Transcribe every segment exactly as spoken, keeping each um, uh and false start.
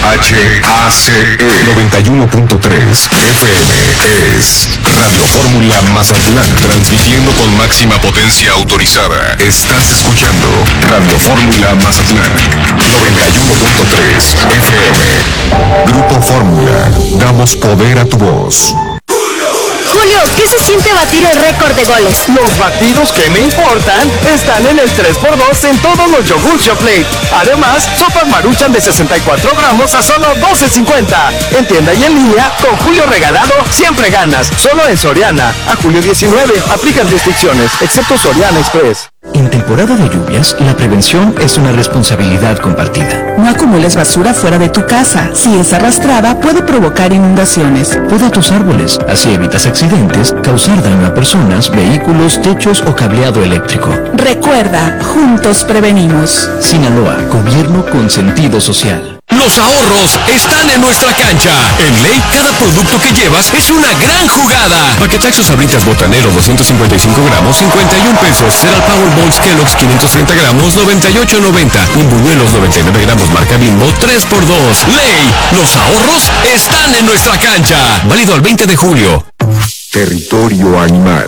H A C E noventa y uno punto tres F M es Radio Fórmula Mazatlán, transmitiendo con máxima potencia autorizada. Estás escuchando Radio Fórmula Mazatlán noventa y uno punto tres F M. Grupo Fórmula, damos poder a tu voz. Julio, ¿qué se siente batir el récord de goles? Los batidos que me importan están en el tres por dos en todos los Yogurt Plate. Además, sopas Maruchan de sesenta y cuatro gramos a solo doce cincuenta. En tienda y en línea, con Julio regalado, siempre ganas. Solo en Soriana. A julio diecinueve, aplican restricciones, excepto Soriana Express. En temporada de lluvias, la prevención es una responsabilidad compartida. No acumules basura fuera de tu casa. Si es arrastrada, puede provocar inundaciones. Poda tus árboles, así evitas accidentes, causar daño a personas, vehículos, techos o cableado eléctrico. Recuerda, juntos prevenimos. Sinaloa, gobierno con sentido social. Los ahorros están en nuestra cancha. En Ley, cada producto que llevas es una gran jugada. Paquetaxos Sabritas Botanero doscientos cincuenta y cinco gramos, cincuenta y un pesos. Cereal Powerballs Kellogg's quinientos treinta gramos, noventa y ocho noventa. Y buñuelos noventa y nueve gramos marca Bimbo, tres por dos. Ley, los ahorros están en nuestra cancha. Válido al veinte de julio. Territorio animal.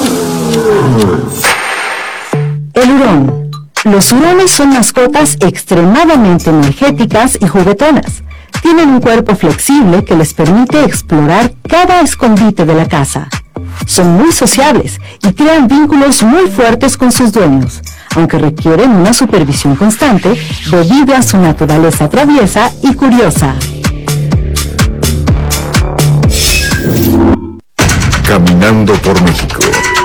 El hurón. Los hurones son mascotas extremadamente energéticas y juguetonas. Tienen un cuerpo flexible que les permite explorar cada escondite de la casa. Son muy sociables y crean vínculos muy fuertes con sus dueños, aunque requieren una supervisión constante debido a su naturaleza traviesa y curiosa. Caminando por México.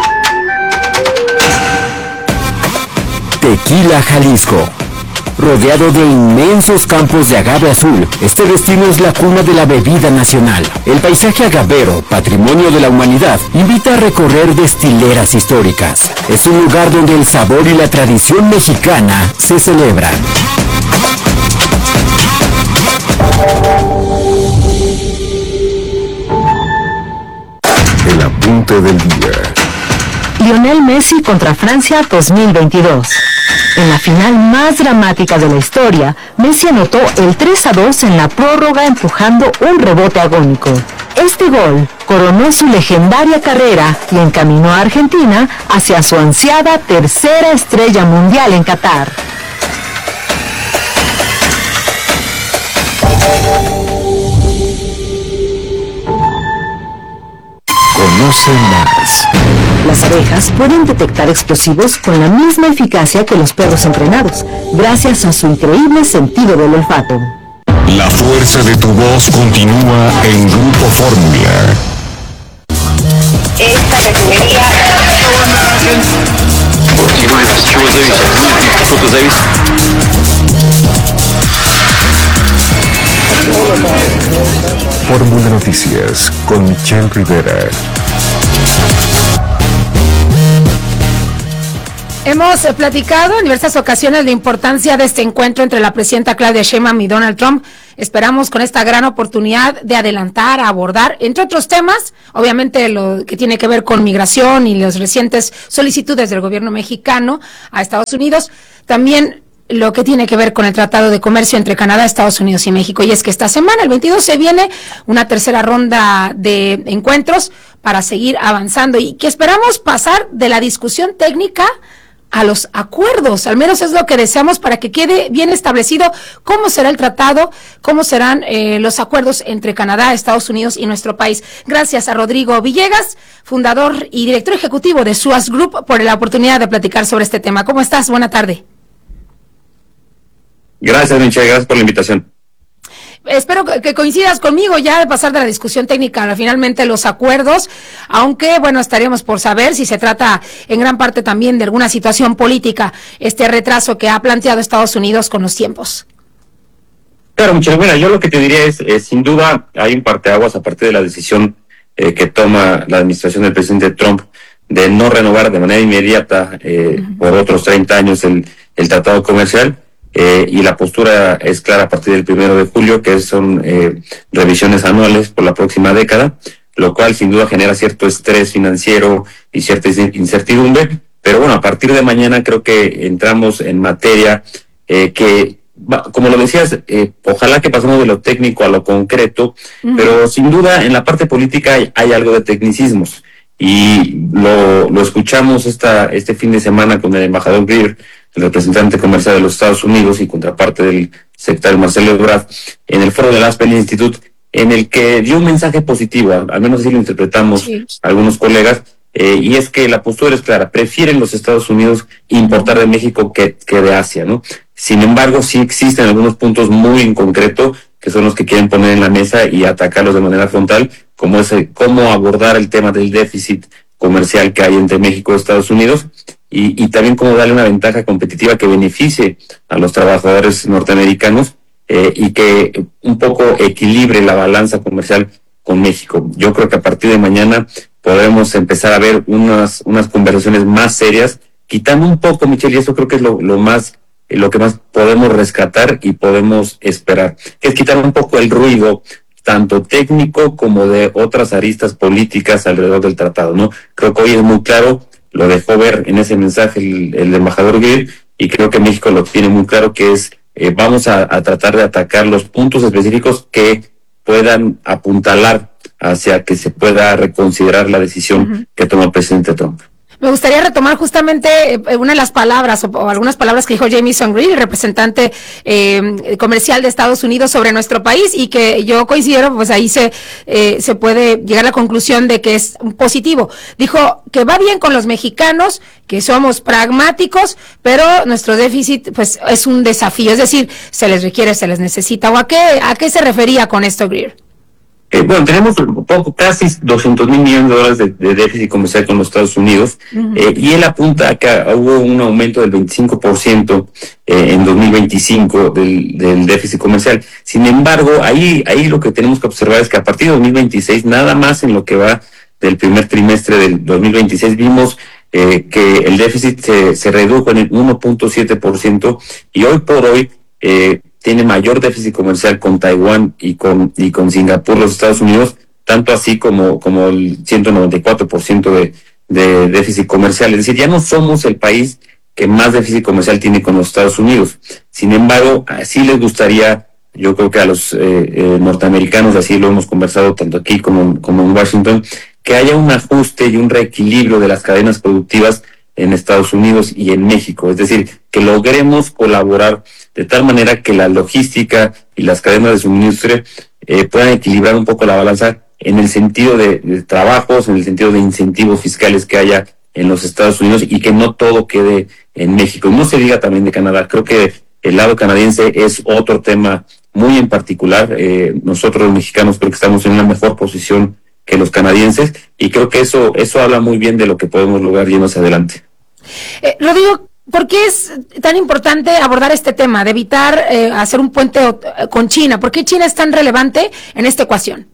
Tequila, Jalisco. Rodeado de inmensos campos de agave azul, este destino es la cuna de la bebida nacional. El paisaje agavero, patrimonio de la humanidad, invita a recorrer destileras históricas. Es un lugar donde el sabor y la tradición mexicana se celebran. El apunte del día. Lionel Messi contra Francia dos mil veintidós. En la final más dramática de la historia, Messi anotó el tres a dos en la prórroga empujando un rebote agónico. Este gol coronó su legendaria carrera y encaminó a Argentina hacia su ansiada tercera estrella mundial en Qatar. Conoce más. Las abejas pueden detectar explosivos con la misma eficacia que los perros entrenados, gracias a su increíble sentido del olfato. La fuerza de tu voz continúa en Grupo Fórmula. Esta refinería... Fórmula Noticias con Michelle Rivera. Hemos eh, platicado en diversas ocasiones la importancia de este encuentro entre la presidenta Claudia Sheinbaum y Donald Trump. Esperamos con esta gran oportunidad de adelantar, abordar, entre otros temas, obviamente lo que tiene que ver con migración y las recientes solicitudes del gobierno mexicano a Estados Unidos, también lo que tiene que ver con el Tratado de Comercio entre Canadá, Estados Unidos y México. Y es que esta semana, el veintidós, se viene una tercera ronda de encuentros para seguir avanzando y que esperamos pasar de la discusión técnica a los acuerdos, al menos es lo que deseamos para que quede bien establecido cómo será el tratado, cómo serán eh, los acuerdos entre Canadá, Estados Unidos y nuestro país. Gracias a Rodrigo Villegas, fundador y director ejecutivo de Suaz Group, por la oportunidad de platicar sobre este tema. ¿Cómo estás? Buena tarde. Gracias, Michelle, gracias por la invitación. Espero que coincidas conmigo ya de pasar de la discusión técnica a finalmente los acuerdos, aunque bueno, estaremos por saber si se trata en gran parte también de alguna situación política, este retraso que ha planteado Estados Unidos con los tiempos. Claro, Michelle, mira, yo lo que te diría es, eh, sin duda hay un parteaguas a partir de la decisión eh, que toma la administración del presidente Trump de no renovar de manera inmediata eh, uh-huh. por otros treinta años el, el tratado comercial. Eh, y la postura es clara a partir del primero de julio, que son eh, revisiones anuales por la próxima década, lo cual sin duda genera cierto estrés financiero y cierta incertidumbre, pero bueno, a partir de mañana creo que entramos en materia eh, que va, como lo decías, eh, ojalá que pasemos de lo técnico a lo concreto, uh-huh. pero sin duda en la parte política hay, hay algo de tecnicismos. Y lo, lo escuchamos esta, este fin de semana con el embajador Greer, el representante comercial de los Estados Unidos y contraparte del secretario Marcelo Ebrard, en el foro del Aspen Institute, en el que dio un mensaje positivo, al menos así lo interpretamos sí. algunos colegas, eh, y es que la postura es clara: prefieren los Estados Unidos importar de México que, que de Asia, ¿no? Sin embargo, sí existen algunos puntos muy en concreto que son los que quieren poner en la mesa y atacarlos de manera frontal, como es el, cómo abordar el tema del déficit comercial que hay entre México y Estados Unidos, y, y también cómo darle una ventaja competitiva que beneficie a los trabajadores norteamericanos eh, y que un poco equilibre la balanza comercial con México. Yo creo que a partir de mañana podremos empezar a ver unas, unas conversaciones más serias, quitando un poco, Michelle, y eso creo que es lo, lo más lo que más podemos rescatar y podemos esperar, que es quitar un poco el ruido, tanto técnico como de otras aristas políticas alrededor del tratado, ¿no? Creo que hoy es muy claro, lo dejó ver en ese mensaje el, el embajador Greer, y creo que México lo tiene muy claro, que es, eh, vamos a, a tratar de atacar los puntos específicos que puedan apuntalar hacia que se pueda reconsiderar la decisión uh-huh. que tomó el presidente Trump. Me gustaría retomar justamente una de las palabras o, o algunas palabras que dijo Jamieson Greer, el representante eh, comercial de Estados Unidos, sobre nuestro país, y que yo coincido, pues ahí se eh, se puede llegar a la conclusión de que es positivo. Dijo que va bien con los mexicanos, que somos pragmáticos, pero nuestro déficit pues es un desafío, es decir, se les requiere, se les necesita. ¿O a qué a qué se refería con esto, Greer? Eh, bueno, tenemos un poco, casi doscientos mil millones de dólares de, de déficit comercial con los Estados Unidos, uh-huh. eh, y él apunta a que hubo un aumento del veinticinco por ciento eh, en dos mil veinticinco del, del déficit comercial. Sin embargo, ahí, ahí lo que tenemos que observar es que a partir de dos mil veintiséis, nada más en lo que va del primer trimestre del dos mil veintiséis, vimos eh, que el déficit se, se redujo en el uno punto siete por ciento, y hoy por hoy eh, tiene mayor déficit comercial con Taiwán y con y con Singapur, los Estados Unidos, tanto así como como el ciento noventa y cuatro por ciento de, de déficit comercial. Es decir, ya no somos el país que más déficit comercial tiene con los Estados Unidos. Sin embargo, sí les gustaría, yo creo que a los eh, eh, norteamericanos, así lo hemos conversado tanto aquí como, como en Washington, que haya un ajuste y un reequilibrio de las cadenas productivas en Estados Unidos y en México. Es decir, que logremos colaborar de tal manera que la logística y las cadenas de suministro eh, puedan equilibrar un poco la balanza en el sentido de, de trabajos, en el sentido de incentivos fiscales que haya en los Estados Unidos, y que no todo quede en México. No se diga también de Canadá. Creo que el lado canadiense es otro tema muy en particular. Eh, nosotros los mexicanos creo que estamos en una mejor posición que los canadienses, y creo que eso eso habla muy bien de lo que podemos lograr yendo hacia adelante. Eh, Rodrigo, ¿por qué es tan importante abordar este tema de evitar eh, hacer un puente con China? ¿Por qué China es tan relevante en esta ecuación?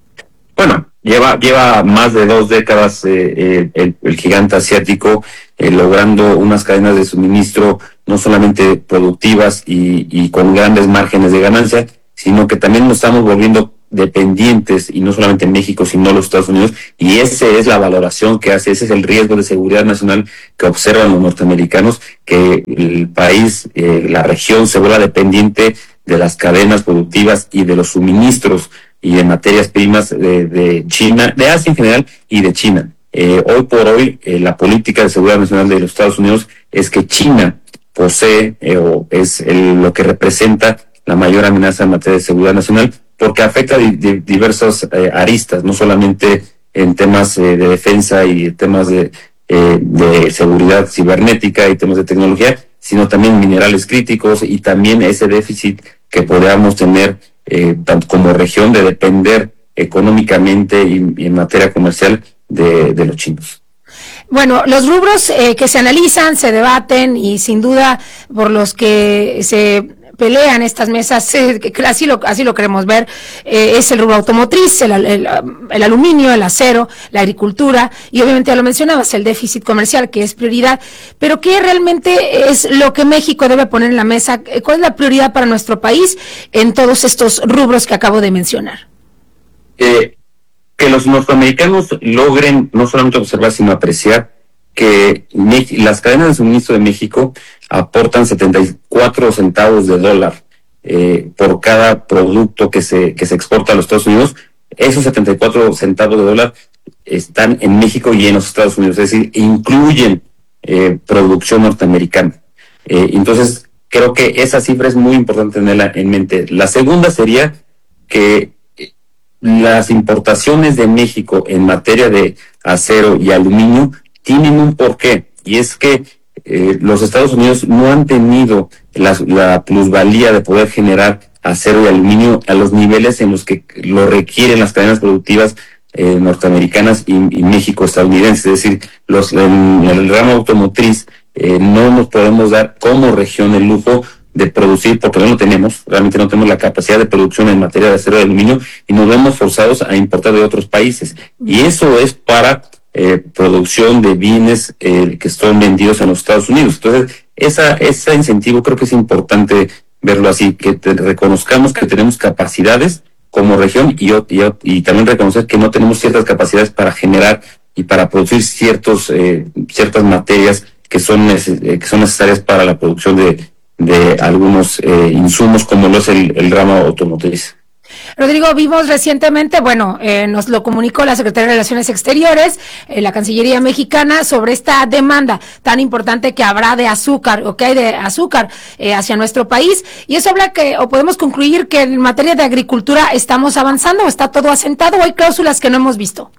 Bueno, lleva lleva más de dos décadas eh, eh, el, el gigante asiático eh, logrando unas cadenas de suministro no solamente productivas y, y con grandes márgenes de ganancia, sino que también nos estamos volviendo dependientes, y no solamente en México, sino en los Estados Unidos, y esa es la valoración que hace, ese es el riesgo de seguridad nacional que observan los norteamericanos, que el país, eh, la región se vuelva dependiente de las cadenas productivas y de los suministros y de materias primas de, de China, de Asia en general y de China. Eh, hoy por hoy, eh, la política de seguridad nacional de los Estados Unidos es que China posee eh, o es el, lo que representa la mayor amenaza en materia de seguridad nacional, porque afecta a di, di, diversas eh, aristas, no solamente en temas eh, de defensa y temas de, eh, de seguridad cibernética y temas de tecnología, sino también minerales críticos, y también ese déficit que podríamos tener eh, tanto como región de depender económicamente y, y en materia comercial de, de los chinos. Bueno, los rubros eh, que se analizan, se debaten, y sin duda por los que se pelean estas mesas, eh, así lo así lo queremos ver, eh, es el rubro automotriz, el, el, el aluminio, el acero, la agricultura, y obviamente ya lo mencionabas, el déficit comercial, que es prioridad. Pero ¿qué realmente es lo que México debe poner en la mesa? ¿Cuál es la prioridad para nuestro país en todos estos rubros que acabo de mencionar? Eh, que los norteamericanos logren no solamente observar, sino apreciar que me, las cadenas de suministro de México aportan setenta y cuatro centavos de dólar eh, por cada producto que se que se exporta a los Estados Unidos, esos setenta y cuatro centavos de dólar están en México y en los Estados Unidos, es decir, incluyen eh, producción norteamericana. Eh, entonces, creo que esa cifra es muy importante tenerla en mente. La segunda sería que las importaciones de México en materia de acero y aluminio tienen un porqué, y es que eh, los Estados Unidos no han tenido la, la plusvalía de poder generar acero y aluminio a los niveles en los que lo requieren las cadenas productivas eh, norteamericanas y, y México estadounidenses. Es decir, los en, en el ramo automotriz eh, no nos podemos dar como región el lujo de producir, porque no lo tenemos, realmente no tenemos la capacidad de producción en materia de acero y aluminio, y nos vemos forzados a importar de otros países. Y eso es para eh, producción de bienes eh, que son vendidos en los Estados Unidos. Entonces, esa, ese incentivo creo que es importante verlo así, que te, reconozcamos que tenemos capacidades como región y, y, y también reconocer que no tenemos ciertas capacidades para generar y para producir ciertos eh, ciertas materias que son, neces- eh, que son necesarias para la producción de de algunos eh, insumos como lo es el, el ramo automotriz. Rodrigo, vimos recientemente, bueno, eh, nos lo comunicó la Secretaría de Relaciones Exteriores, eh, la Cancillería mexicana, sobre esta demanda tan importante que habrá de azúcar, o que hay de azúcar eh, hacia nuestro país, y eso habla que, o podemos concluir que en materia de agricultura estamos avanzando, o está todo asentado, o hay cláusulas que no hemos visto.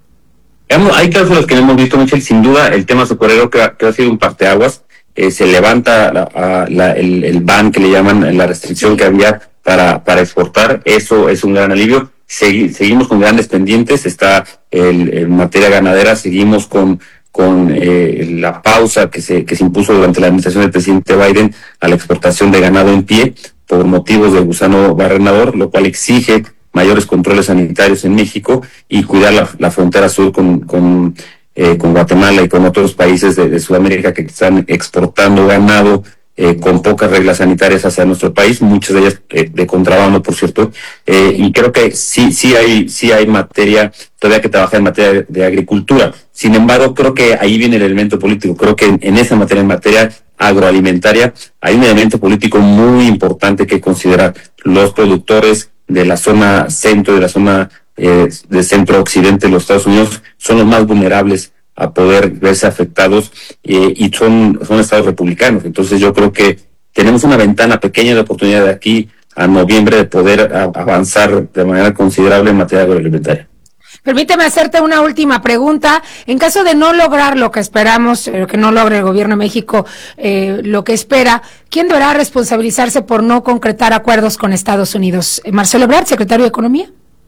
Hay cláusulas que no hemos visto, Michelle, sin duda el tema azucarero que, que ha sido un parteaguas. Eh, se levanta la, a, la, el, el ban que le llaman, la restricción que había para, para exportar, eso es un gran alivio. Segui, seguimos con grandes pendientes, está el, en materia ganadera, seguimos con con eh, la pausa que se que se impuso durante la administración del presidente Biden a la exportación de ganado en pie por motivos del gusano barrenador, lo cual exige mayores controles sanitarios en México y cuidar la, la frontera sur con, con Eh, con Guatemala y con otros países de, de Sudamérica que están exportando ganado eh, con pocas reglas sanitarias hacia nuestro país, muchas de ellas eh, de contrabando, por cierto, eh, y creo que sí sí hay sí hay materia todavía que trabajar en materia de, de agricultura. Sin embargo, creo que ahí viene el elemento político. Creo que en, en esa materia, en materia agroalimentaria, hay un elemento político muy importante que considerar. Los productores de la zona centro, de la zona Eh, de centro-occidente de los Estados Unidos son los más vulnerables a poder verse afectados eh, y son, son estados republicanos. Entonces yo creo que tenemos una ventana pequeña de oportunidad de aquí a noviembre de poder a, avanzar de manera considerable en materia agroalimentaria. Permíteme hacerte una última pregunta. En caso de no lograr lo que esperamos, eh, que no logre el gobierno de México eh, lo que espera, ¿quién deberá responsabilizarse por no concretar acuerdos con Estados Unidos? ¿Marcelo Ebrard, secretario de Economía?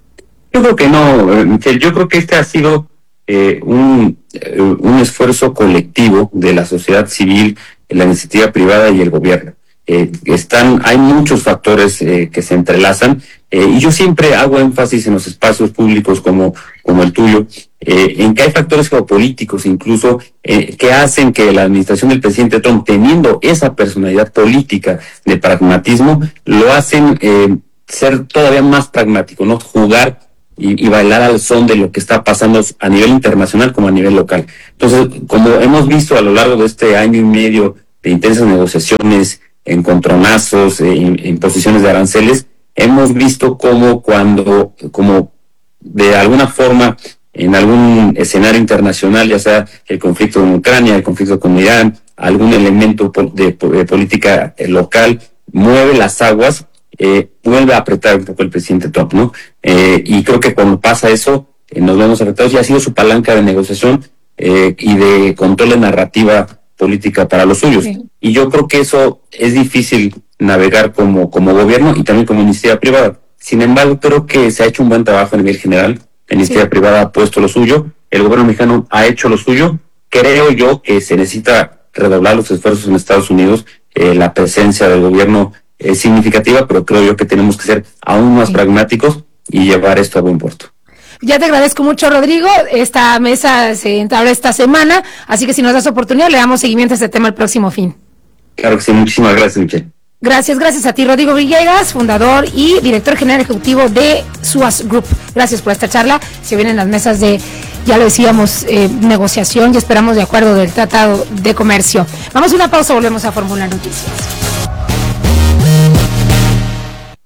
Yo creo que no, Michelle. Yo creo que este ha sido eh, un, eh, un esfuerzo colectivo de la sociedad civil, la iniciativa privada y el gobierno. Eh, están, hay muchos factores eh, que se entrelazan eh, y yo siempre hago énfasis en los espacios públicos como, como el tuyo, eh, en que hay factores geopolíticos incluso eh, que hacen que la administración del presidente Trump, teniendo esa personalidad política de pragmatismo, lo hacen eh, ser todavía más pragmático, no jugar Y, y bailar al son de lo que está pasando a nivel internacional como a nivel local. Entonces, como hemos visto a lo largo de este año y medio de intensas negociaciones, encontronazos, eh, imposiciones de aranceles, hemos visto cómo cuando, como de alguna forma, en algún escenario internacional, ya sea el conflicto en Ucrania, el conflicto con Irán, algún elemento de, de política local, mueve las aguas, Eh, vuelve a apretar un poco el presidente Trump, ¿no? Eh, y creo que cuando pasa eso, eh, nos vemos afectados, y ha sido su palanca de negociación eh, y de control de narrativa política para los suyos. Sí. Y yo creo que eso es difícil navegar como, como gobierno y también como iniciativa privada. Sin embargo, creo que se ha hecho un buen trabajo a nivel general. La iniciativa sí. privada ha puesto lo suyo, el gobierno mexicano ha hecho lo suyo. Creo yo que se necesita redoblar los esfuerzos en Estados Unidos, eh, la presencia del gobierno es significativa, pero creo yo que tenemos que ser aún más sí. pragmáticos y llevar esto a buen puerto. Ya te agradezco mucho, Rodrigo. Esta mesa se entabla esta semana, así que si nos das oportunidad, le damos seguimiento a este tema el próximo fin. Claro que sí, muchísimas gracias, Michelle. Gracias, gracias a ti, Rodrigo Villegas, fundador y director general ejecutivo de SUAS Group. Gracias por esta charla. Se vienen las mesas de, ya lo decíamos, eh, negociación y esperamos de acuerdo del Tratado de Comercio. Vamos a una pausa, volvemos a Fórmula Noticias.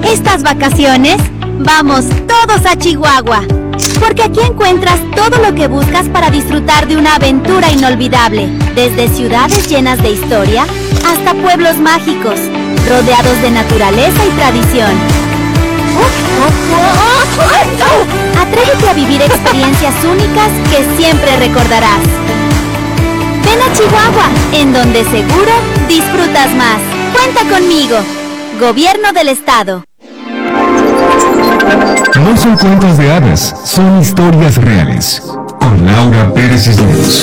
Estas vacaciones, vamos todos a Chihuahua, porque aquí encuentras todo lo que buscas para disfrutar de una aventura inolvidable, desde ciudades llenas de historia hasta pueblos mágicos, rodeados de naturaleza y tradición. Atrévete a vivir experiencias únicas que siempre recordarás. Ven a Chihuahua, en donde seguro disfrutas más. Cuenta conmigo. Gobierno del Estado. No son cuentos de hadas, son historias reales. Con Laura Pérez Cisneros.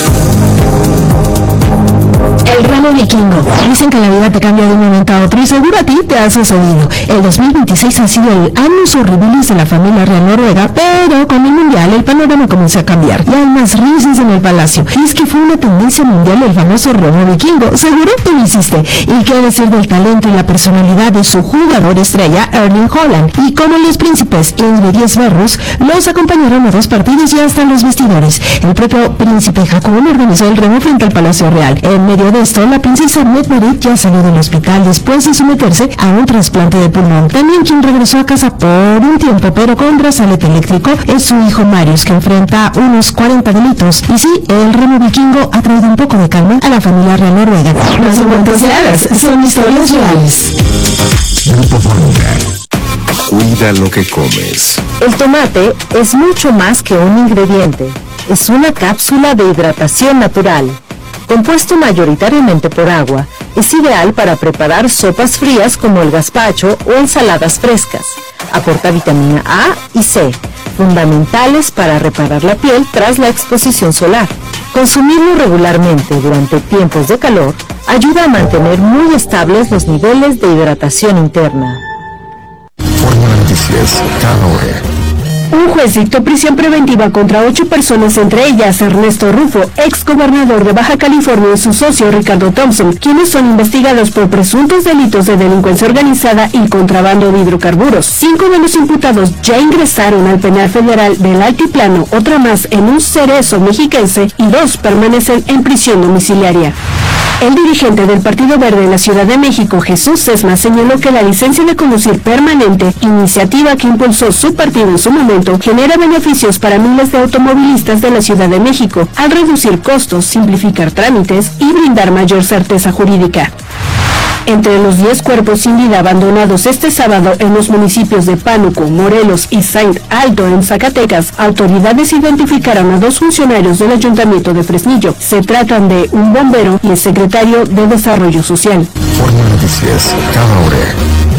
El ramo vikingo. Dicen que la vida te cambia de un momento a otro y seguro a ti te ha sucedido. El dos mil veintiséis ha sido el annus horribilis de la familia real noruega, pero con el mundial el panorama comenzó a cambiar. Ya hay más risas en el palacio. Y es que fue una tendencia mundial el famoso ramo vikingo. Seguro tú lo hiciste. Y qué decir del talento y la personalidad de su jugador estrella, Erling Haaland. Y como los príncipes Ingrid y Sverrus los acompañaron a dos partidos y hasta los vestidores. El propio príncipe Haakon organizó el remo frente al Palacio Real. En medio de esto, la princesa Mette-Marit ya salió del hospital después de someterse a un trasplante de pulmón. También quien regresó a casa por un tiempo, pero con brazalete eléctrico, es su hijo Marius, que enfrenta unos cuarenta delitos. Y sí, el remo vikingo ha traído un poco de calma a la familia real noruega. No son cuentos de hadas, son historias reales. Grupo Fórmula. Cuida lo que comes. El tomate es mucho más que un ingrediente. Es una cápsula de hidratación natural. Compuesto mayoritariamente por agua, es ideal para preparar sopas frías como el gazpacho o ensaladas frescas. Aporta vitamina A y C, fundamentales para reparar la piel tras la exposición solar. Consumirlo regularmente durante tiempos de calor ayuda a mantener muy estables los niveles de hidratación interna. Fórmula Noticias, cada hora. Un juez dictó prisión preventiva contra ocho personas, entre ellas Ernesto Rufo, ex gobernador de Baja California, y su socio Ricardo Thompson, quienes son investigados por presuntos delitos de delincuencia organizada y contrabando de hidrocarburos. Cinco de los imputados ya ingresaron al penal federal del Altiplano, otra más en un cerezo mexiquense y dos permanecen en prisión domiciliaria. El dirigente del Partido Verde en la Ciudad de México, Jesús Sesma, señaló que la licencia de conducir permanente, iniciativa que impulsó su partido en su momento, genera beneficios para miles de automovilistas de la Ciudad de México, al reducir costos, simplificar trámites y brindar mayor certeza jurídica. Entre los diez cuerpos sin vida abandonados este sábado en los municipios de Pánuco, Morelos y Saint Alto en Zacatecas, autoridades identificaron a dos funcionarios del Ayuntamiento de Fresnillo. Se tratan de un bombero y el secretario de Desarrollo Social. Fórmula Noticias, cada hora.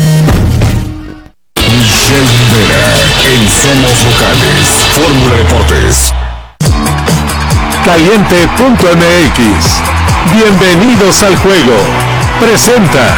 Michelle Rivera, en Somos Locales. Fórmula Deportes. Caliente punto M X. Bienvenidos al juego. Presenta.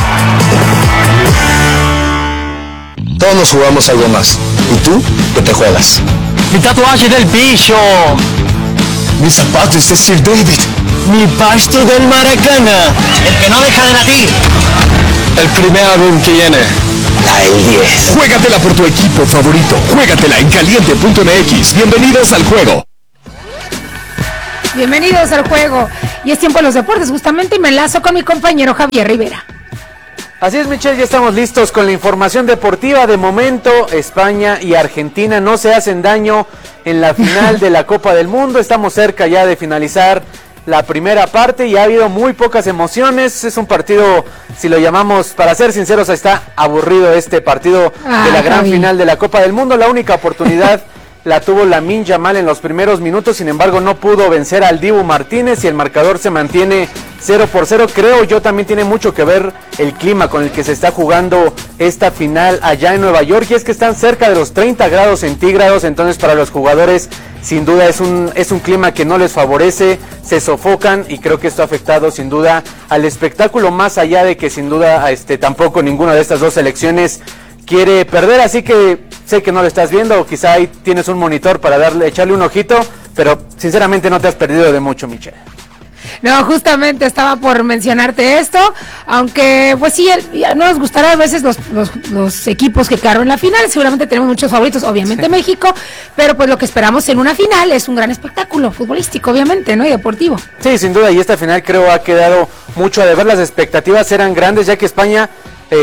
Todos nos jugamos algo más. ¿Y tú? ¿Qué te juegas? Mi tatuaje del bicho. Mis zapatos de Sir David. Mi pasto del Maracana. El que no deja de latir. El primer álbum que viene. La el diez. Juégatela por tu equipo favorito. Juégatela en caliente punto M X. Bienvenidos al juego. Bienvenidos al juego. Y es tiempo de los deportes, justamente, y me enlazo con mi compañero Javier Rivera. Así es, Michelle, ya estamos listos con la información deportiva. De momento, España y Argentina no se hacen daño en la final de la Copa del Mundo. Estamos cerca ya de finalizar la primera parte y ha habido muy pocas emociones. Es un partido, si lo llamamos, para ser sinceros, está aburrido este partido ah, de la gran Javi. final de la Copa del Mundo. La única oportunidad la tuvo Lamine Yamal en los primeros minutos, sin embargo no pudo vencer al Dibu Martínez y el marcador se mantiene cero por cero. Creo yo también tiene mucho que ver el clima con el que se está jugando esta final allá en Nueva York, y es que están cerca de los treinta grados centígrados, entonces para los jugadores sin duda es un, es un clima que no les favorece, se sofocan, y creo que esto ha afectado sin duda al espectáculo, más allá de que sin duda este, tampoco ninguna de estas dos selecciones quiere perder, así que sé que no lo estás viendo, o quizá ahí tienes un monitor para darle, echarle un ojito, pero sinceramente no te has perdido de mucho, Michelle. No, justamente estaba por mencionarte esto, aunque pues sí, no nos gustará a veces los, los, los equipos que quedaron en la final, seguramente tenemos muchos favoritos, obviamente sí. México, pero pues lo que esperamos en una final es un gran espectáculo futbolístico, obviamente, ¿no? Y deportivo. Sí, sin duda, y esta final creo ha quedado mucho a deber, las expectativas eran grandes, ya que España... Eh,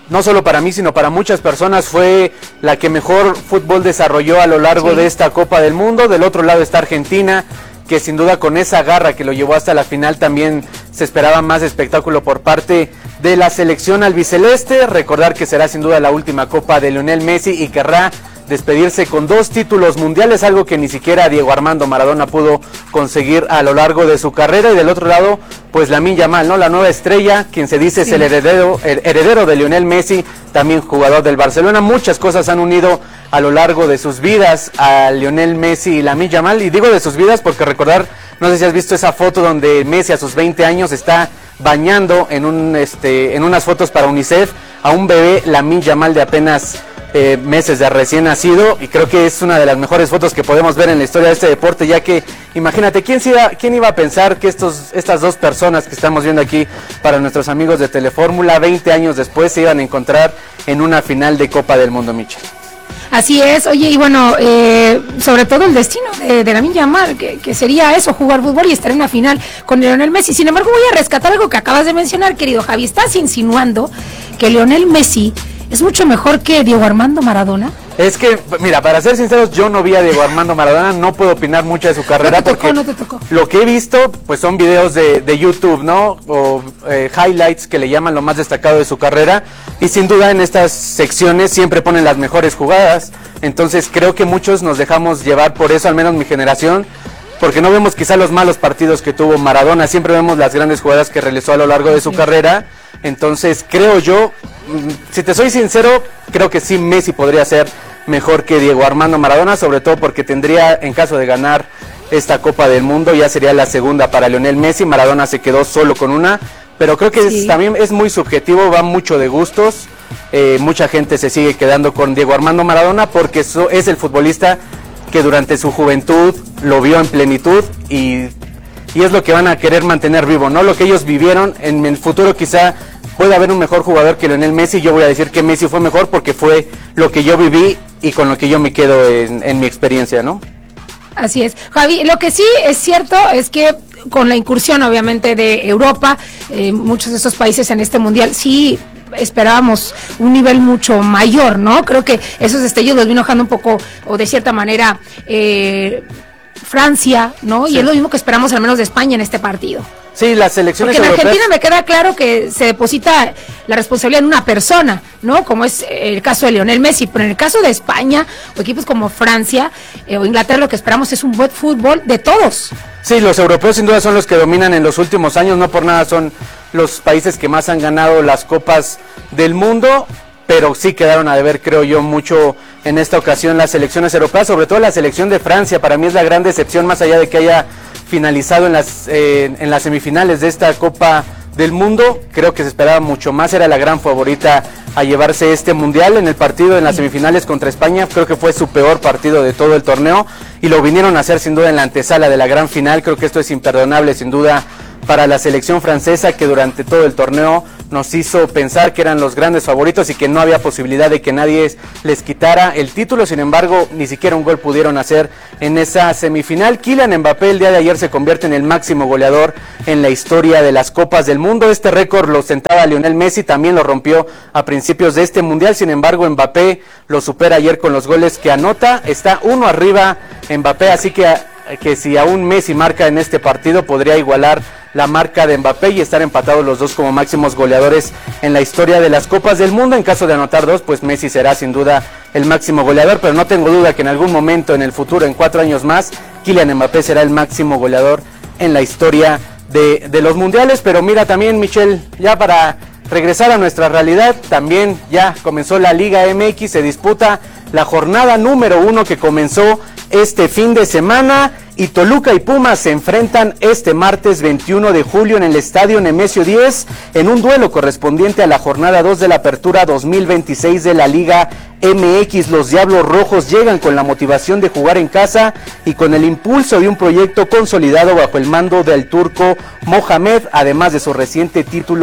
no solo para mí, sino para muchas personas, fue la que mejor fútbol desarrolló a lo largo sí. de esta Copa del Mundo. Del otro lado está Argentina, que sin duda con esa garra que lo llevó hasta la final también se esperaba más espectáculo por parte de la selección albiceleste. Recordar que será sin duda la última Copa de Lionel Messi y querrá despedirse con dos títulos mundiales, algo que ni siquiera Diego Armando Maradona pudo conseguir a lo largo de su carrera. Y del otro lado, pues Lamine Yamal, ¿no? La nueva estrella, quien se dice sí. es el heredero, el heredero de Lionel Messi, también jugador del Barcelona. Muchas cosas han unido a lo largo de sus vidas a Lionel Messi y Lamine Yamal, y digo de sus vidas porque recordar, no sé si has visto esa foto donde Messi a sus veinte años está bañando en un este en unas fotos para UNICEF a un bebé Lamine Yamal de apenas Eh, meses de recién nacido, y creo que es una de las mejores fotos que podemos ver en la historia de este deporte, ya que imagínate, ¿quién, iba, quién iba a pensar que estos, estas dos personas que estamos viendo aquí para nuestros amigos de Telefórmula, veinte años después se iban a encontrar en una final de Copa del Mundo, Michel? Así es, oye, y bueno, eh, sobre todo el destino de, de Lamine Yamal, que, que sería eso, jugar fútbol y estar en una final con Lionel Messi. Sin embargo, voy a rescatar algo que acabas de mencionar, querido Javi. ¿Estás insinuando que Lionel Messi es mucho mejor que Diego Armando Maradona? Es que, mira, para ser sinceros, yo no vi a Diego Armando Maradona, no puedo opinar mucho de su carrera. No te tocó, porque no te tocó. Lo que he visto, pues son videos de, de YouTube, ¿no? O eh, highlights, que le llaman lo más destacado de su carrera, y sin duda en estas secciones siempre ponen las mejores jugadas. Entonces creo que muchos nos dejamos llevar por eso, al menos mi generación, porque no vemos quizá los malos partidos que tuvo Maradona, siempre vemos las grandes jugadas que realizó a lo largo de su carrera. Entonces creo yo, si te soy sincero, creo que sí Messi podría ser mejor que Diego Armando Maradona, sobre todo porque tendría, en caso de ganar esta Copa del Mundo, ya sería la segunda para Lionel Messi. Maradona se quedó solo con una, pero creo que sí. es, también es muy subjetivo, va mucho de gustos. Eh, mucha gente se sigue quedando con Diego Armando Maradona porque eso es el futbolista que durante su juventud lo vio en plenitud, y, y es lo que van a querer mantener vivo, ¿no? Lo que ellos vivieron. En el futuro quizá puede haber un mejor jugador que Lionel Messi. Yo voy a decir que Messi fue mejor porque fue lo que yo viví y con lo que yo me quedo en, en mi experiencia, ¿no? Así es, Javi. Lo que sí es cierto es que con la incursión obviamente de Europa, eh, muchos de esos países en este mundial, sí esperábamos un nivel mucho mayor, ¿no? Creo que esos destellos los vino dejando un poco, o de cierta manera, eh, Francia, ¿no? Sí. Y es lo mismo que esperamos al menos de España en este partido. Sí, las selecciones Porque en europeas... Argentina me queda claro que se deposita la responsabilidad en una persona, ¿no? Como es el caso de Lionel Messi, pero en el caso de España, o equipos como Francia eh, o Inglaterra, lo que esperamos es un buen fútbol de todos. Sí, los europeos sin duda son los que dominan en los últimos años, no por nada son los países que más han ganado las copas del mundo, pero sí quedaron a deber, creo yo, mucho en esta ocasión las selecciones europeas, sobre todo la selección de Francia. Para mí es la gran decepción, más allá de que haya finalizado en las eh, en las semifinales de esta Copa del Mundo. Creo que se esperaba mucho más, era la gran favorita a llevarse este mundial. En el partido en las semifinales contra España, creo que fue su peor partido de todo el torneo, y lo vinieron a hacer sin duda en la antesala de la gran final. Creo que esto es imperdonable sin duda para la selección francesa, que durante todo el torneo nos hizo pensar que eran los grandes favoritos y que no había posibilidad de que nadie les quitara el título. Sin embargo, ni siquiera un gol pudieron hacer en esa semifinal. Kylian Mbappé el día de ayer se convierte en el máximo goleador en la historia de las Copas del Mundo. Este récord lo ostentaba Lionel Messi, también lo rompió a principios de este mundial. Sin embargo, Mbappé lo supera ayer con los goles que anota. Está uno arriba Mbappé, así que, que si aún Messi marca en este partido, podría igualar la marca de Mbappé y estar empatados los dos como máximos goleadores en la historia de las Copas del Mundo. En caso de anotar dos, pues Messi será sin duda el máximo goleador, pero no tengo duda que en algún momento en el futuro, en cuatro años más, Kylian Mbappé será el máximo goleador en la historia de, de los mundiales. Pero mira también, Michelle, ya para regresar a nuestra realidad, también ya comenzó la Liga M X, se disputa la jornada número uno que comenzó este fin de semana, y Toluca y Pumas se enfrentan este martes veintiuno de julio en el Estadio Nemesio diez en un duelo correspondiente a la jornada dos de la Apertura dos mil veintiséis de la Liga M X. Los Diablos Rojos llegan con la motivación de jugar en casa y con el impulso de un proyecto consolidado bajo el mando del turco Mohamed, además de su reciente título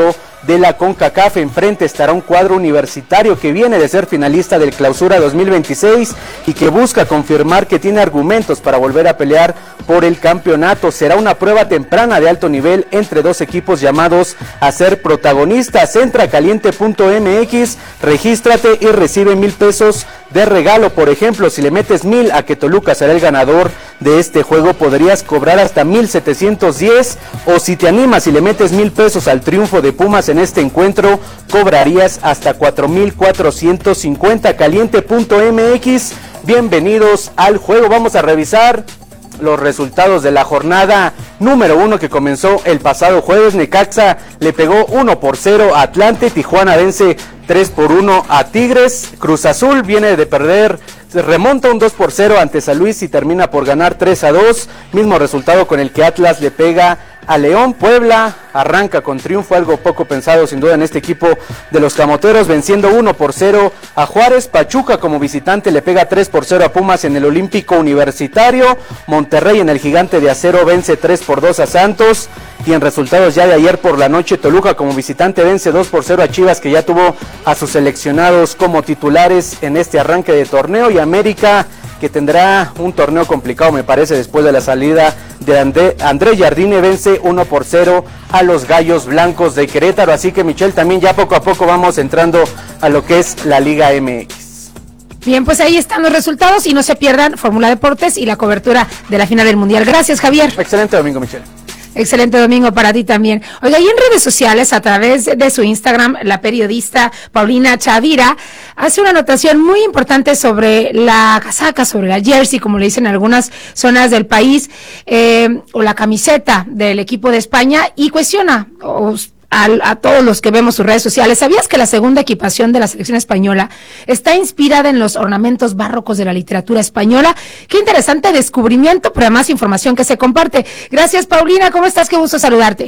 de la CONCACAF. Enfrente estará un cuadro universitario que viene de ser finalista del Clausura dos mil veintiséis y que busca confirmar que tiene argumentos para volver a pelear por el campeonato. Será una prueba temprana de alto nivel entre dos equipos llamados a ser protagonistas. Entra a caliente punto m x, regístrate y recibe mil pesos de regalo. Por ejemplo, si le metes mil a que Toluca será el ganador de este juego, podrías cobrar hasta mil setecientos diez, o si te animas y le metes mil pesos al triunfo de Pumas en este encuentro, cobrarías hasta cuatro mil cuatrocientos cincuenta. caliente punto m x, bienvenidos al juego. Vamos a revisar los resultados de la jornada número uno que comenzó el pasado jueves. Necaxa le pegó uno por cero a Atlante, Tijuana vence tres por uno a Tigres, Cruz Azul viene de perder, remonta un dos por cero ante San Luis y termina por ganar tres a dos, mismo resultado con el que Atlas le pega a León. Puebla arranca con triunfo, algo poco pensado sin duda en este equipo de los camoteros, venciendo uno por cero a Juárez. Pachuca como visitante le pega tres por cero a Pumas en el Olímpico Universitario. Monterrey en el Gigante de Acero vence tres por dos a Santos. Y en resultados ya de ayer por la noche, Toluca como visitante vence dos por cero a Chivas, que ya tuvo a sus seleccionados como titulares en este arranque de torneo. Y América, que tendrá un torneo complicado me parece después de la salida de André, André Jardine, vence uno por cero a los Gallos Blancos de Querétaro. Así que Michelle, también ya poco a poco vamos entrando a lo que es la Liga M X. Bien, pues ahí están los resultados y no se pierdan Fórmula Deportes y la cobertura de la final del Mundial. Gracias, Javier. Excelente domingo, Michelle. Excelente domingo para ti también. Oiga, y en redes sociales, a través de su Instagram, la periodista Paulina Chavira hace una anotación muy importante sobre la casaca, sobre la jersey, como le dicen en algunas zonas del país, eh, o la camiseta del equipo de España, y cuestiona o A, a todos los que vemos sus redes sociales. ¿Sabías que la segunda equipación de la selección española está inspirada en los ornamentos barrocos de la literatura española? Qué interesante descubrimiento, pero además información que se comparte. Gracias, Paulina, ¿cómo estás? Qué gusto saludarte.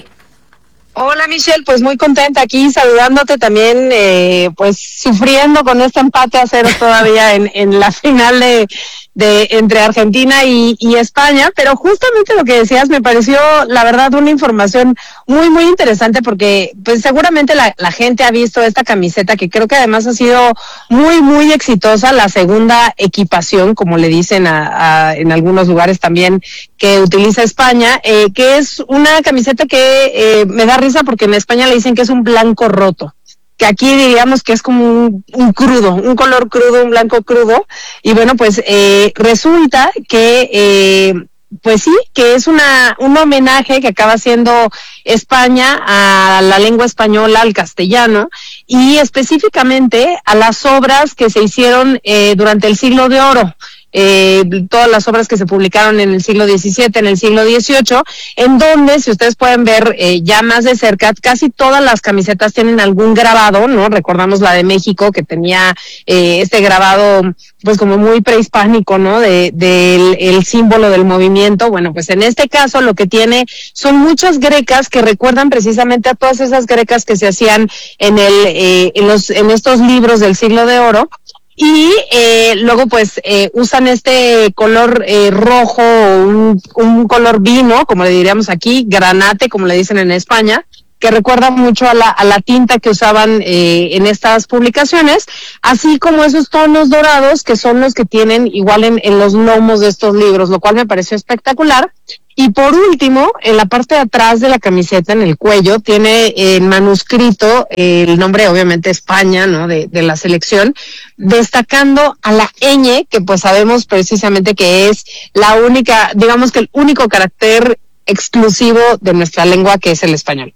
Hola, Michelle, pues muy contenta aquí saludándote también, eh, pues sufriendo con este empate a cero todavía en, en la final de, de entre Argentina y, y España, pero justamente lo que decías me pareció, la verdad, una información muy, muy interesante, porque pues seguramente la, la gente ha visto esta camiseta, que creo que además ha sido muy, muy exitosa, la segunda equipación, como le dicen a, a, en algunos lugares también, que utiliza España, eh, que es una camiseta que eh, me da risa porque en España le dicen que es un blanco roto, que aquí diríamos que es como un, un crudo, un color crudo, un blanco crudo, y bueno, pues eh, resulta que, eh, pues sí, que es una un homenaje que acaba siendo España a la lengua española, al castellano, y específicamente a las obras que se hicieron eh, durante el Siglo de Oro. Eh, todas las obras que se publicaron en el siglo diecisiete, en el siglo dieciocho, en donde, si ustedes pueden ver eh, ya más de cerca, casi todas las camisetas tienen algún grabado, ¿no? Recordamos la de México, que tenía eh, este grabado, pues como muy prehispánico, ¿no? De, del el símbolo del movimiento. Bueno, pues en este caso lo que tiene son muchas grecas que recuerdan precisamente a todas esas grecas que se hacían en el eh, en los en estos libros del Siglo de Oro. Y eh, luego pues eh, usan este color eh, rojo, un, un color vino, como le diríamos aquí, granate, como le dicen en España, que recuerda mucho a la, a la tinta que usaban eh, en estas publicaciones, así como esos tonos dorados que son los que tienen igual en, en los lomos de estos libros, lo cual me pareció espectacular. Y por último, en la parte de atrás de la camiseta, en el cuello, tiene en manuscrito eh, el nombre, obviamente, España, ¿no? De, de la selección, destacando a la ñ, que pues sabemos precisamente que es la única, digamos que el único carácter exclusivo de nuestra lengua, que es el español.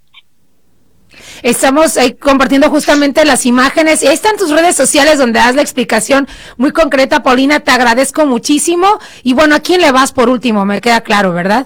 Estamos eh, compartiendo justamente las imágenes, y ahí están tus redes sociales donde das la explicación muy concreta. Paulina, te agradezco muchísimo, y bueno, ¿a quién le vas por último? Me queda claro, ¿verdad?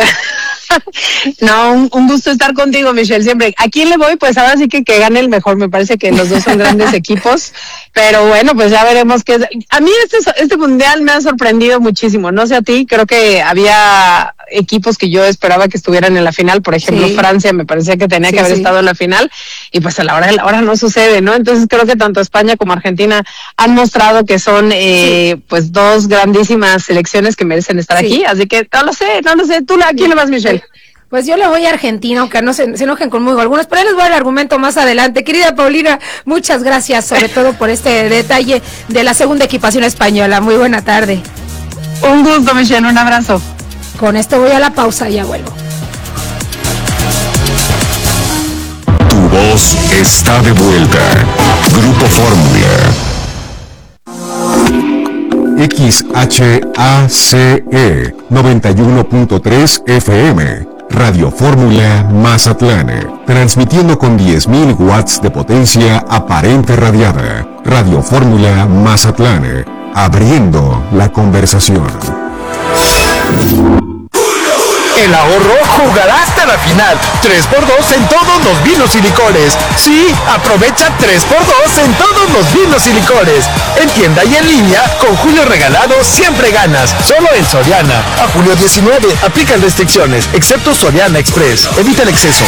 No, un, un gusto estar contigo, Michelle, siempre. ¿A quién le voy? Pues ahora sí que que gane el mejor. Me parece que los dos son grandes equipos, pero bueno, pues ya veremos qué es. A mí este este mundial me ha sorprendido muchísimo. No sé a ti, creo que había equipos que yo esperaba que estuvieran en la final. Por ejemplo, sí. Francia me parecía que tenía sí, que haber sí. estado en la final, y pues a la hora de la hora no sucede, ¿no? Entonces creo que tanto España como Argentina han mostrado que son eh, sí. pues dos grandísimas selecciones que merecen estar sí. aquí. Así que no lo sé, no lo sé. ¿Tú a quién le vas, Michelle? Pues yo le voy a Argentina, aunque no se, se enojen conmigo algunos, pero les voy a dar el argumento más adelante. Querida Paulina, muchas gracias, sobre todo por este detalle de la segunda equipación española. Muy buena tarde. Un gusto, Michelle, un abrazo. Con esto voy a la pausa y ya vuelvo. Tu voz está de vuelta. Grupo Fórmula. X H A C E noventa y uno punto tres F M. Radio Fórmula Mazatlán, transmitiendo con diez mil watts de potencia aparente radiada. Radio Fórmula Mazatlán, abriendo la conversación. El ahorro jugará hasta la final. tres por dos en todos los vinos y licores. Sí, aprovecha tres por dos en todos los vinos y licores. En tienda y en línea, con Julio Regalado siempre ganas. Solo en Soriana. A julio diecinueve, aplican restricciones, excepto Soriana Express. Evita el exceso.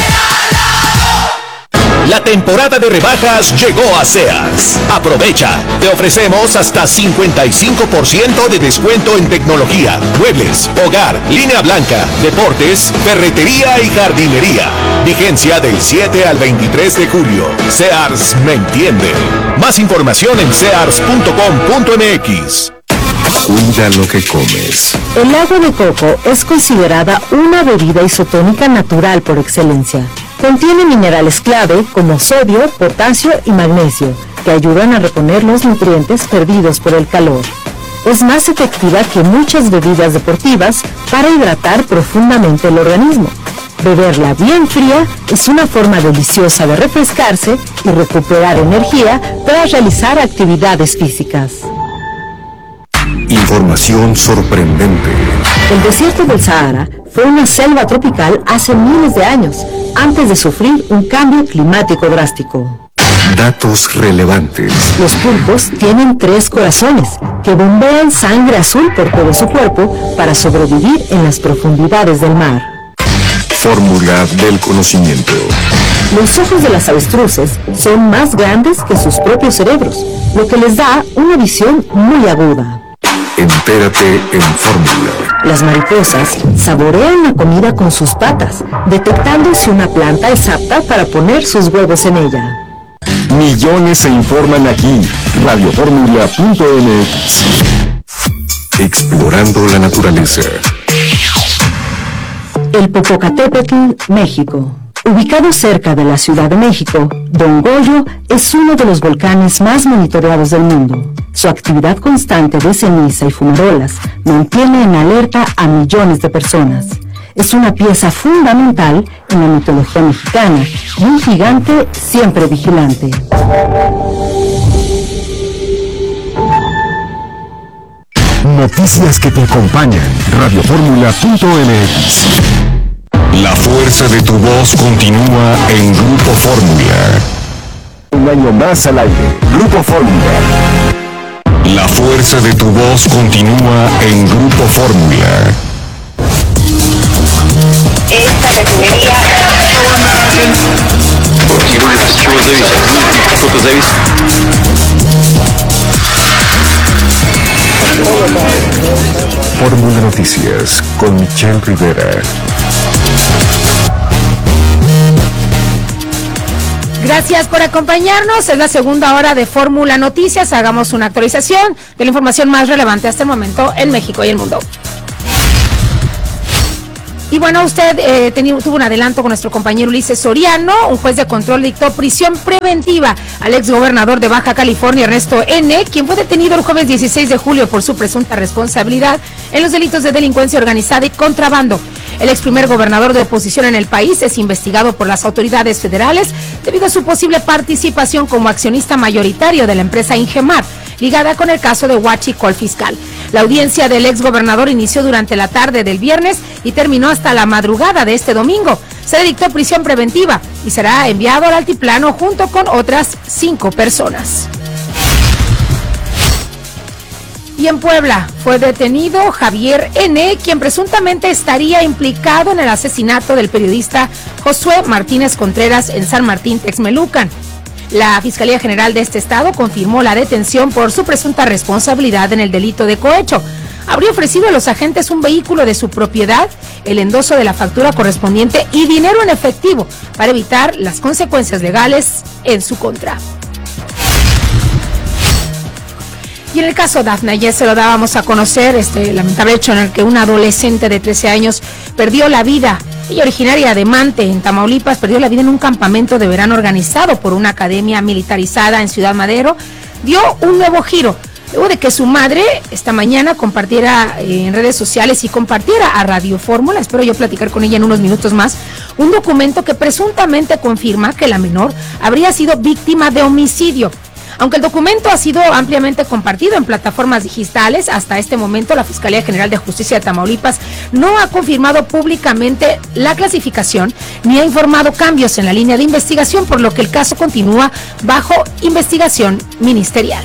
La temporada de rebajas llegó a Sears. Aprovecha. Te ofrecemos hasta cincuenta y cinco por ciento de descuento en tecnología, muebles, hogar, línea blanca, deportes, ferretería y jardinería. Vigencia del siete al veintitrés de julio. Sears me entiende. Más información en sears punto com punto m x. Cuida lo que comes. El agua de coco es considerada una bebida isotónica natural por excelencia. Contiene minerales clave como sodio, potasio y magnesio, que ayudan a reponer los nutrientes perdidos por el calor. Es más efectiva que muchas bebidas deportivas para hidratar profundamente el organismo. Beberla bien fría es una forma deliciosa de refrescarse y recuperar energía tras realizar actividades físicas. Información sorprendente. El desierto del Sahara fue una selva tropical hace miles de años, antes de sufrir un cambio climático drástico. Datos relevantes. Los pulpos tienen tres corazones que bombean sangre azul por todo su cuerpo para sobrevivir en las profundidades del mar. Fórmula del conocimiento. Los ojos de las avestruces son más grandes que sus propios cerebros, lo que les da una visión muy aguda. Entérate en Fórmula. Las mariposas saborean la comida con sus patas, detectando si una planta es apta para poner sus huevos en ella. Millones se informan aquí. radio fórmula punto m x. Explorando la naturaleza. El Popocatépetl, México. Ubicado cerca de la Ciudad de México, Don Goyo es uno de los volcanes más monitoreados del mundo. Su actividad constante de ceniza y fumarolas mantiene en alerta a millones de personas. Es una pieza fundamental en la mitología mexicana y un gigante siempre vigilante. Noticias que te acompañan. radio fórmula punto m x. La fuerza de tu voz continúa en Grupo Fórmula. Un año más al aire. Grupo Fórmula. La fuerza de tu voz continúa en Grupo Fórmula. Esta refinería... Fórmula Noticias con Michelle Rivera. Gracias por acompañarnos. Es la segunda hora de Fórmula Noticias. Hagamos una actualización de la información más relevante hasta el momento en México y el mundo. Y bueno, usted eh, tenía, tuvo un adelanto con nuestro compañero Ulises Soriano. Un juez de control dictó prisión preventiva al exgobernador de Baja California, Ernesto N., quien fue detenido el jueves dieciséis de julio por su presunta responsabilidad en los delitos de delincuencia organizada y contrabando. El ex primer gobernador de oposición en el país es investigado por las autoridades federales debido a su posible participación como accionista mayoritario de la empresa Ingemar, ligada con el caso de Huachicol Fiscal. La audiencia del ex gobernador inició durante la tarde del viernes y terminó hasta la madrugada de este domingo. Se le dictó prisión preventiva y será enviado al altiplano junto con otras cinco personas. Y en Puebla fue detenido Javier N., quien presuntamente estaría implicado en el asesinato del periodista Josué Martínez Contreras en San Martín, Texmelucan. La Fiscalía General de este estado confirmó la detención por su presunta responsabilidad en el delito de cohecho. habría ofrecido a los agentes un vehículo de su propiedad, el endoso de la factura correspondiente y dinero en efectivo para evitar las consecuencias legales en su contra. Y en el caso Dafne, ayer se lo dábamos a conocer, este lamentable hecho en el que una adolescente de trece años perdió la vida. Ella, originaria de Mante, en Tamaulipas, perdió la vida en un campamento de verano organizado por una academia militarizada en Ciudad Madero, dio un nuevo giro, luego de que su madre esta mañana compartiera eh, en redes sociales y compartiera a Radio Fórmula, espero yo platicar con ella en unos minutos más, un documento que presuntamente confirma que la menor habría sido víctima de homicidio. Aunque el documento ha sido ampliamente compartido en plataformas digitales, hasta este momento la Fiscalía General de Justicia de Tamaulipas no ha confirmado públicamente la clasificación ni ha informado cambios en la línea de investigación, por lo que el caso continúa bajo investigación ministerial.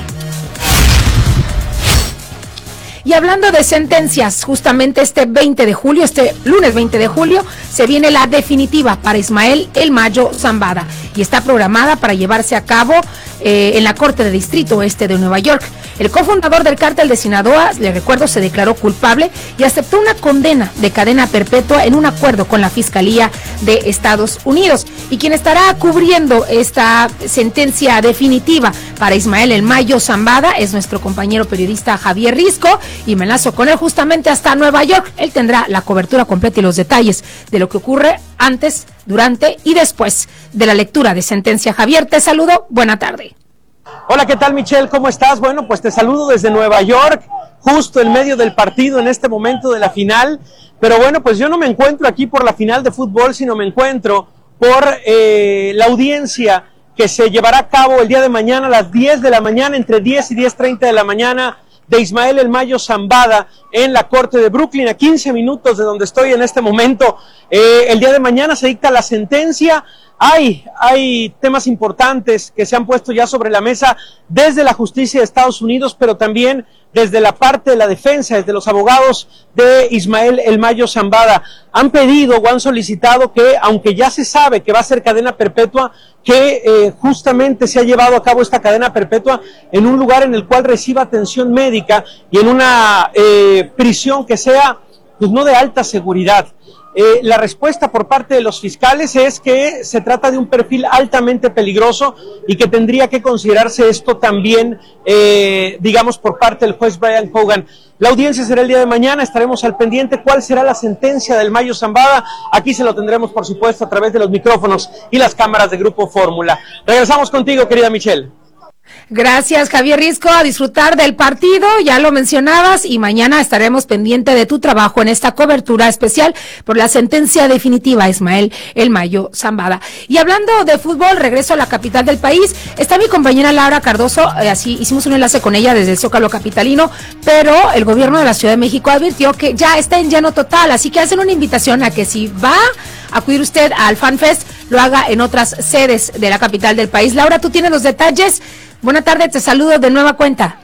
Y hablando de sentencias, justamente este veinte de julio, este lunes veinte de julio, se viene la definitiva para Ismael El Mayo Zambada y está programada para llevarse a cabo eh, en la Corte de Distrito Este de Nueva York. El cofundador del cártel de Sinaloa, le recuerdo, se declaró culpable y aceptó una condena de cadena perpetua en un acuerdo con la Fiscalía de Estados Unidos. Y quien estará cubriendo esta sentencia definitiva para Ismael El Mayo Zambada es nuestro compañero periodista Javier Risco, y me enlazo con él justamente hasta Nueva York. Él tendrá la cobertura completa y los detalles de lo que ocurre antes, durante y después de la lectura de sentencia. Javier, te saludo, buena tarde. Hola, ¿qué tal, Michelle? ¿Cómo estás? Bueno, pues te saludo desde Nueva York, justo en medio del partido, en este momento de la final. Pero bueno, pues yo no me encuentro aquí por la final de fútbol, sino me encuentro por eh, la audiencia que se llevará a cabo el día de mañana a las diez de la mañana, entre diez y diez treinta de la mañana, de Ismael El Mayo Zambada en la Corte de Brooklyn, a quince minutos de donde estoy en este momento. Eh, el día de mañana se dicta la sentencia. Hay, hay temas importantes que se han puesto ya sobre la mesa desde la justicia de Estados Unidos, pero también desde la parte de la defensa, desde los abogados de Ismael El Mayo Zambada. Han pedido o han solicitado que, aunque ya se sabe que va a ser cadena perpetua, que eh, justamente se ha llevado a cabo esta cadena perpetua en un lugar en el cual reciba atención médica y en una eh, prisión que sea, pues, no de alta seguridad. Eh, la respuesta por parte de los fiscales es que se trata de un perfil altamente peligroso y que tendría que considerarse esto también, eh, digamos, por parte del juez Brian Hogan. La audiencia será el día de mañana, estaremos al pendiente. ¿Cuál será la sentencia del Mayo Zambada? Aquí se lo tendremos, por supuesto, a través de los micrófonos y las cámaras de Grupo Fórmula. Regresamos contigo, querida Michelle. Gracias, Javier Risco, a disfrutar del partido, ya lo mencionabas, y mañana estaremos pendiente de tu trabajo en esta cobertura especial por la sentencia definitiva a Ismael El Mayo Zambada. Y hablando de fútbol, regreso a la capital del país, está mi compañera Laura Cardoso, eh, así hicimos un enlace con ella desde el Zócalo capitalino, pero el gobierno de la Ciudad de México advirtió que ya está en lleno total, así que hacen una invitación a que si va a acudir usted al FanFest, lo haga en otras sedes de la capital del país. Laura, tú tienes los detalles. Buenas tardes, te saludo de nueva cuenta.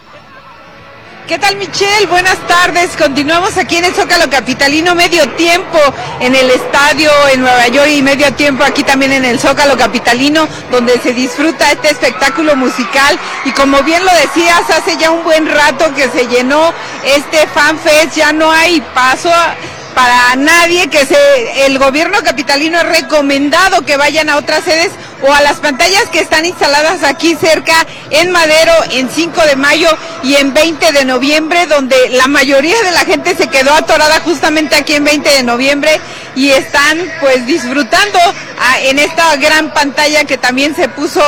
¿Qué tal, Michelle? Buenas tardes. Continuamos aquí en el Zócalo capitalino, medio tiempo en el estadio en Nueva York y medio tiempo aquí también en el Zócalo capitalino, donde se disfruta este espectáculo musical. Y como bien lo decías, hace ya un buen rato que se llenó este FanFest, ya no hay paso para nadie, que se, el gobierno capitalino ha recomendado que vayan a otras sedes o a las pantallas que están instaladas aquí cerca en Madero, en cinco de mayo y en veinte de noviembre, donde la mayoría de la gente se quedó atorada justamente aquí en veinte de noviembre y están pues disfrutando a, en esta gran pantalla que también se puso